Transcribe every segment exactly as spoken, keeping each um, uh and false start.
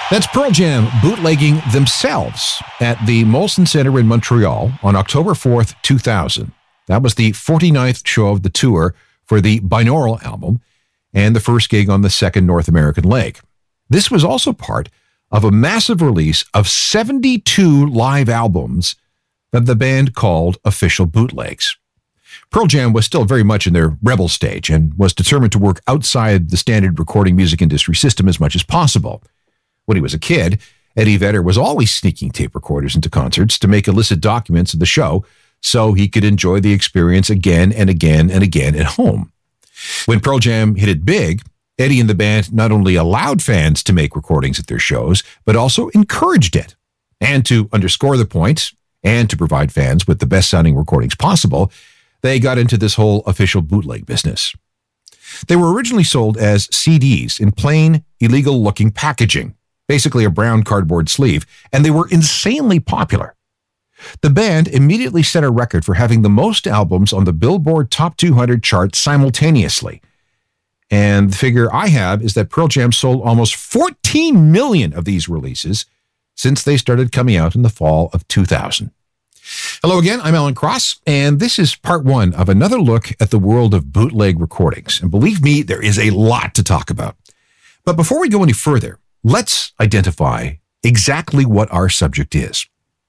That's Pearl Jam bootlegging themselves at the Molson Center in Montreal on October fourth, two thousand. That was the forty-ninth show of the tour for the binaural album and the first gig on the second North American leg. This was also part of a massive release of seventy-two live albums that the band called official bootlegs. Pearl Jam was still very much in their rebel stage and was determined to work outside the standard recording music industry system as much as possible. When he was a kid, Eddie Vedder was always sneaking tape recorders into concerts to make illicit documents of the show so he could enjoy the experience again and again and again at home. When Pearl Jam hit it big, Eddie and the band not only allowed fans to make recordings at their shows, but also encouraged it. And to underscore the point, and to provide fans with the best-sounding recordings possible, they got into this whole official bootleg business. They were originally sold as C Ds in plain, illegal-looking packaging, basically a brown cardboard sleeve, and they were insanely popular. The band immediately set a record for having the most albums on the Billboard Top two hundred chart simultaneously. And the figure I have is that Pearl Jam sold almost fourteen million of these releases since they started coming out in the fall of two thousand. Hello again, I'm Alan Cross, and this is part one of another look at the world of bootleg recordings. And believe me, there is a lot to talk about. But before we go any further, let's identify exactly what our subject is.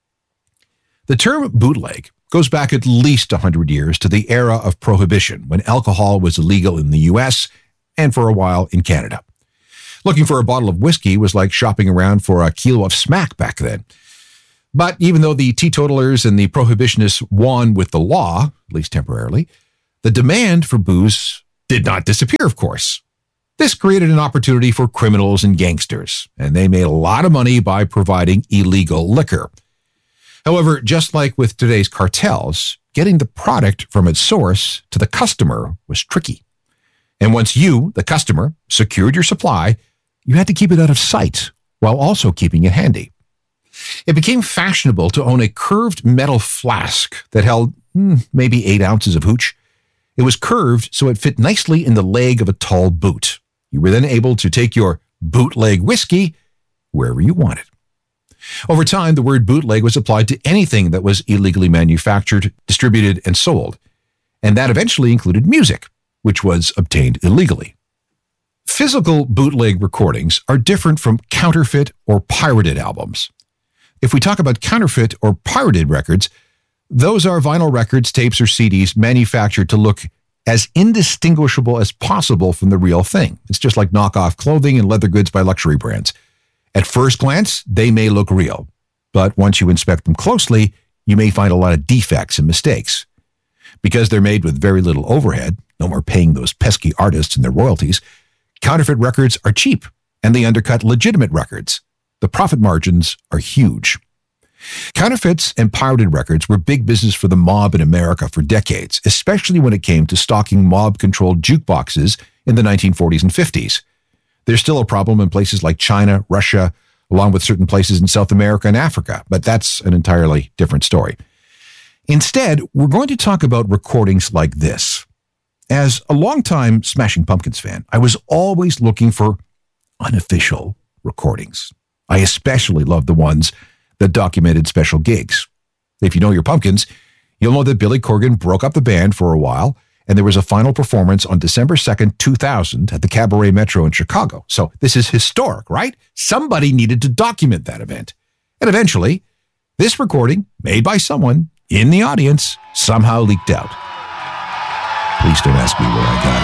The term bootleg goes back at least one hundred years to the era of Prohibition, when alcohol was illegal in the U S and for a while in Canada. Looking for a bottle of whiskey was like shopping around for a kilo of smack back then. But even though the teetotalers and the prohibitionists won with the law, at least temporarily, the demand for booze did not disappear, of course. This created an opportunity for criminals and gangsters, and they made a lot of money by providing illegal liquor. However, just like with today's cartels, getting the product from its source to the customer was tricky. And once you, the customer, secured your supply, you had to keep it out of sight while also keeping it handy. It became fashionable to own a curved metal flask that held hmm, maybe eight ounces of hooch. It was curved so it fit nicely in the leg of a tall boot. You were then able to take your bootleg whiskey wherever you wanted. Over time, the word bootleg was applied to anything that was illegally manufactured, distributed, and sold. And that eventually included music, which was obtained illegally. Physical bootleg recordings are different from counterfeit or pirated albums. If we talk about counterfeit or pirated records, those are vinyl records, tapes, or C Ds manufactured to look as indistinguishable as possible from the real thing. It's just like knockoff clothing and leather goods by luxury brands. At first glance, they may look real, but once you inspect them closely, you may find a lot of defects and mistakes. Because they're made with very little overhead, no more paying those pesky artists and their royalties, counterfeit records are cheap, and they undercut legitimate records. The profit margins are huge. Counterfeits and pirated records were big business for the mob in America for decades, especially when it came to stocking mob-controlled jukeboxes in the nineteen forties and fifties. There's still a problem in places like China, Russia, along with certain places in South America and Africa, but that's an entirely different story. Instead, we're going to talk about recordings like this. As a longtime Smashing Pumpkins fan, I was always looking for unofficial recordings. I especially love the ones that documented special gigs. If you know your Pumpkins, you'll know that Billy Corgan broke up the band for a while, and there was a final performance on December second, two thousand at the Cabaret Metro in Chicago. So this is historic, right? Somebody needed to document that event. And eventually, this recording, made by someone in the audience, somehow leaked out. Please don't ask me where I got it.